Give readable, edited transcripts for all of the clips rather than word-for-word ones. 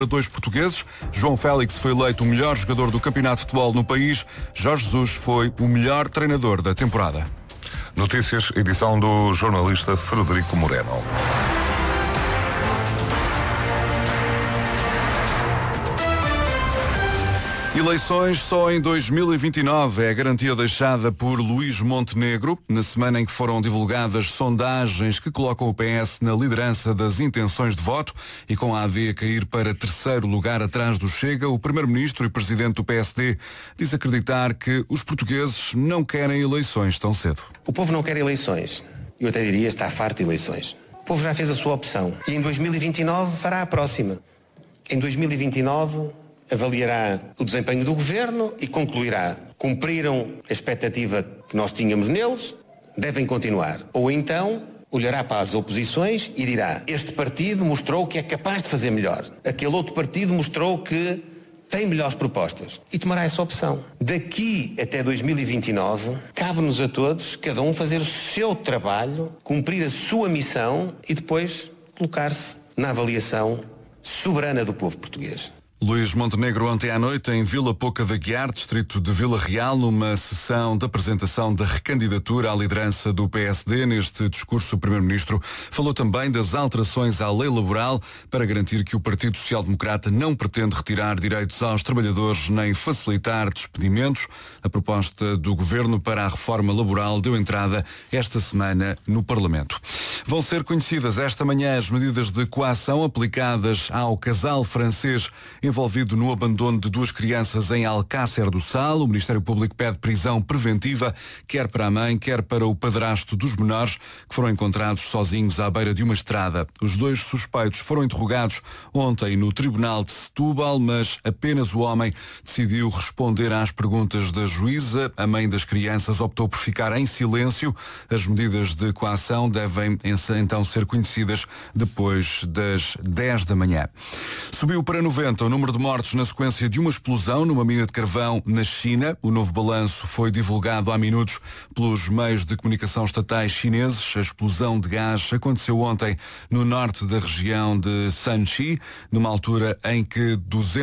dois portugueses. João Félix foi eleito o melhor jogador do campeonato de futebol no país. Jorge Jesus foi o melhor treinador da temporada. Notícias, edição do jornalista Frederico Moreno. Eleições só em 2029 é a garantia deixada por Luís Montenegro, na semana em que foram divulgadas sondagens que colocam o PS na liderança das intenções de voto e com a AD a cair para terceiro lugar atrás do Chega. O primeiro-ministro e presidente do PSD diz acreditar que os portugueses não querem eleições tão cedo. O povo não quer eleições. Eu até diria está farto de eleições. O povo já fez a sua opção e em 2029 fará a próxima. Em 2029 avaliará o desempenho do governo e concluirá: cumpriram a expectativa que nós tínhamos neles, devem continuar. Ou então olhará para as oposições e dirá: este partido mostrou que é capaz de fazer melhor. Aquele outro partido mostrou que tem melhores propostas. E tomará essa opção. Daqui até 2029, cabe-nos a todos, cada um fazer o seu trabalho, cumprir a sua missão e depois colocar-se na avaliação soberana do povo português. Luís Montenegro ontem à noite em Vila Pouca de Aguiar, distrito de Vila Real, numa sessão de apresentação da recandidatura à liderança do PSD. Neste discurso, o Primeiro-Ministro falou também das alterações à lei laboral para garantir que o Partido Social Democrata não pretende retirar direitos aos trabalhadores nem facilitar despedimentos. A proposta do Governo para a reforma laboral deu entrada esta semana no Parlamento. Vão ser conhecidas esta manhã as medidas de coação aplicadas ao casal francês envolvido no abandono de duas crianças em Alcácer do Sal. O Ministério Público pede prisão preventiva, quer para a mãe, quer para o padrasto dos menores, que foram encontrados sozinhos à beira de uma estrada. Os dois suspeitos foram interrogados ontem no Tribunal de Setúbal, mas apenas o homem decidiu responder às perguntas da juíza. A mãe das crianças optou por ficar em silêncio. As medidas de coação devem então ser conhecidas depois das 10 da manhã. Subiu para 90 o número de mortos na sequência de uma explosão numa mina de carvão na China. O novo balanço foi divulgado há minutos pelos meios de comunicação estatais chineses. A explosão de gás aconteceu ontem no norte da região de Shanxi, numa altura em que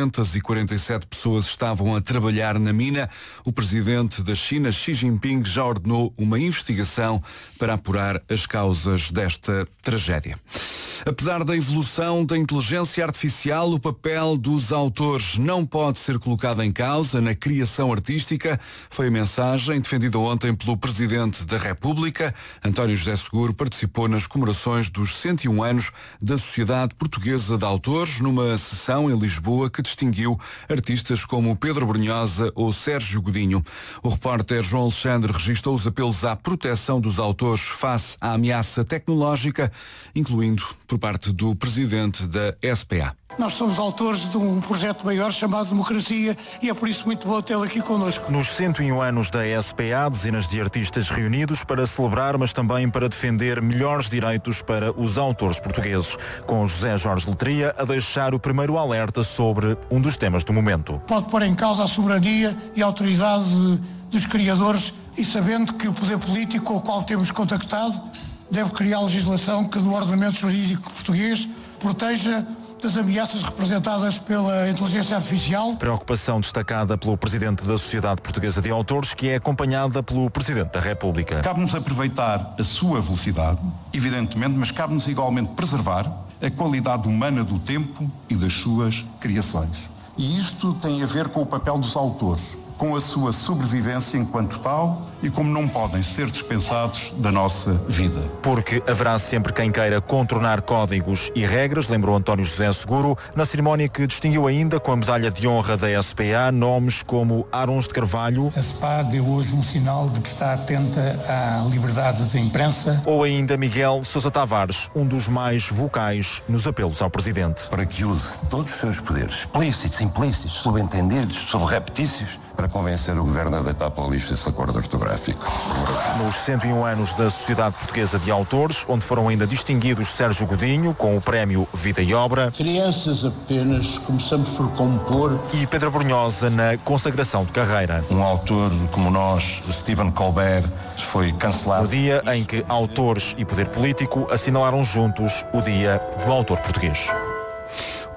247 pessoas estavam a trabalhar na mina. O presidente da China, Xi Jinping, já ordenou uma investigação para apurar as causas desta tragédia. Apesar da evolução da inteligência artificial, o papel dos autores não pode ser colocado em causa na criação artística. Foi a mensagem defendida ontem pelo Presidente da República. António José Seguro participou nas comemorações dos 101 anos da Sociedade Portuguesa de Autores, numa sessão em Lisboa que distinguiu artistas como Pedro Brunhosa ou Sérgio Godinho. O repórter João Alexandre registrou os apelos à proteção dos autores face à ameaça tecnológica, incluindo por parte do Presidente da SPA. Nós somos autores de um projeto maior chamado Democracia e é por isso muito bom tê-lo aqui connosco. Nos 101 anos da SPA, dezenas de artistas reunidos para celebrar, mas também para defender melhores direitos para os autores portugueses, com José Jorge Letria a deixar o primeiro alerta sobre um dos temas do momento. Pode pôr em causa a soberania e a autoridade dos criadores e sabendo que o poder político com o qual temos contactado deve criar legislação que no ordenamento jurídico português proteja das ameaças representadas pela inteligência artificial. Preocupação destacada pelo Presidente da Sociedade Portuguesa de Autores, que é acompanhada pelo Presidente da República. Cabe-nos aproveitar a sua velocidade, evidentemente, mas cabe-nos igualmente preservar a qualidade humana do tempo e das suas criações. E isto tem a ver com o papel dos autores, com a sua sobrevivência enquanto tal e como não podem ser dispensados da nossa vida. Porque haverá sempre quem queira contornar códigos e regras, lembrou António José Seguro, na cerimónia que distinguiu ainda com a medalha de honra da SPA nomes como Arons de Carvalho. A SPA deu hoje um sinal de que está atenta à liberdade de imprensa. Ou ainda Miguel Sousa Tavares, um dos mais vocais nos apelos ao Presidente. Para que use todos os seus poderes, explícitos, implícitos, subentendidos, subrepetícios, para convencer o Governo a deitar para o lixo esse acordo ortográfico. Nos 101 anos da Sociedade Portuguesa de Autores, onde foram ainda distinguidos Sérgio Godinho, com o prémio Vida e Obra. Crianças apenas, começamos por compor. E Pedro Brunhosa na consagração de carreira. Um autor como nós, Stephen Colbert, foi cancelado. No dia em que autores e poder político assinalaram juntos o Dia do Autor Português. O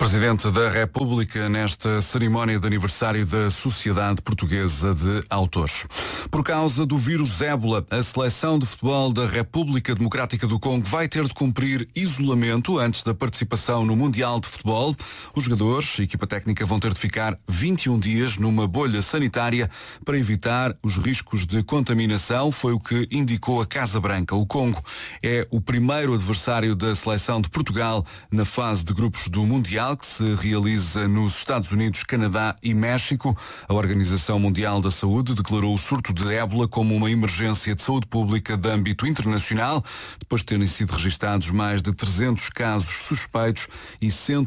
Presidente da República nesta cerimónia de aniversário da Sociedade Portuguesa de Autores. Por causa do vírus ébola, a seleção de futebol da República Democrática do Congo vai ter de cumprir isolamento antes da participação no Mundial de Futebol. Os jogadores e a equipa técnica vão ter de ficar 21 dias numa bolha sanitária para evitar os riscos de contaminação, foi o que indicou a Casa Branca. O Congo é o primeiro adversário da seleção de Portugal na fase de grupos do Mundial, que se realiza nos Estados Unidos, Canadá e México. A Organização Mundial da Saúde declarou o surto de ébola como uma emergência de saúde pública de âmbito internacional, depois de terem sido registados mais de 300 casos suspeitos e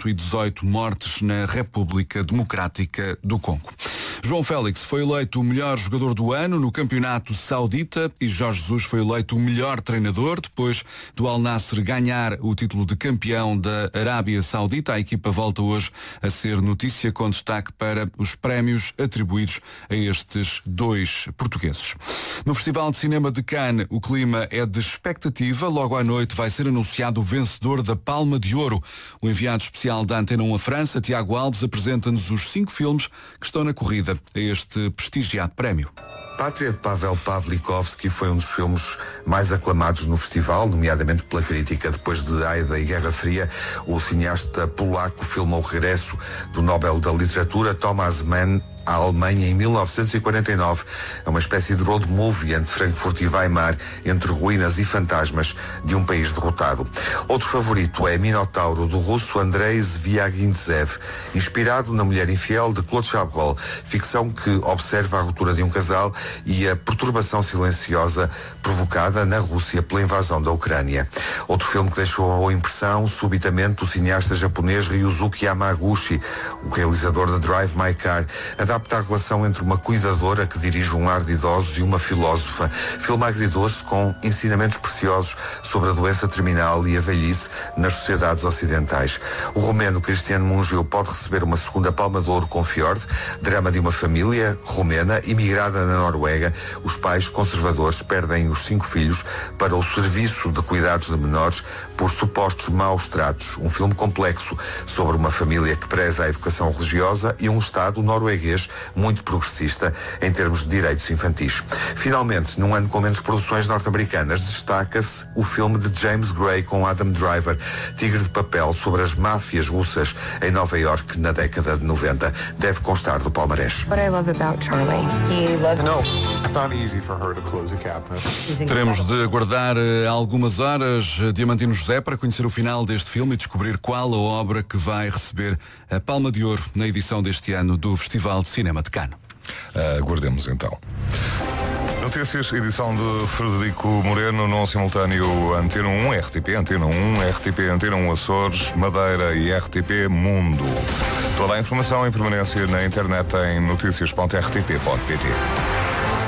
118 mortes na República Democrática do Congo. João Félix foi eleito o melhor jogador do ano no campeonato saudita e Jorge Jesus foi eleito o melhor treinador depois do Al Nassr ganhar o título de campeão da Arábia Saudita. A equipa volta hoje a ser notícia com destaque para os prémios atribuídos a estes dois portugueses. No Festival de Cinema de Cannes, o clima é de expectativa. Logo à noite vai ser anunciado o vencedor da Palma de Ouro. O enviado especial da Antena 1 à França, Tiago Alves, apresenta-nos os 5 filmes que estão na corrida a este prestigiado prémio. Pátria de Pavel Pawlikowski foi um dos filmes mais aclamados no festival, nomeadamente pela crítica. Depois de Aida e Guerra Fria, o cineasta polaco filmou o regresso do Nobel da Literatura Thomas Mann à Alemanha em 1949. É uma espécie de road movie entre Frankfurt e Weimar, entre ruínas e fantasmas de um país derrotado. Outro favorito é Minotauro, do russo Andrei Zvyagintsev, inspirado na Mulher Infiel de Claude Chabrol, ficção que observa a ruptura de um casal e a perturbação silenciosa provocada na Rússia pela invasão da Ucrânia. Outro filme que deixou a boa impressão, subitamente, o cineasta japonês Ryuzuki Yamaguchi, o realizador de Drive My Car, adapta a relação entre uma cuidadora que dirige um lar de idosos e uma filósofa. Filme agridoce com ensinamentos preciosos sobre a doença terminal e a velhice nas sociedades ocidentais. O romeno Cristiano Mungiu pode receber uma segunda Palma de Ouro com Fjord, drama de uma família romena imigrada na Noruega. Os pais conservadores perdem os 5 filhos para o serviço de cuidados de menores por supostos maus tratos. Um filme complexo sobre uma família que preza a educação religiosa e um Estado norueguês muito progressista em termos de direitos infantis. Finalmente, num ano com menos produções norte-americanas, destaca-se o filme de James Gray com Adam Driver, Tigre de Papel, sobre as máfias russas em Nova Iorque na década de 90. Deve constar do palmarés. What I love about Charlie, he loves... No, it's not easy for her to close a cabinet. Teremos de aguardar algumas horas, Diamantino José, para conhecer o final deste filme e descobrir qual a obra que vai receber a Palma de Ouro na edição deste ano do Festival de Cinema de Cannes. Aguardemos então. Notícias, edição de Frederico Moreno, num simultâneo Antena 1, RTP Antena 1, RTP Antena 1 Açores, Madeira e RTP Mundo. Toda a informação em permanência na internet em noticias.rtp.pt.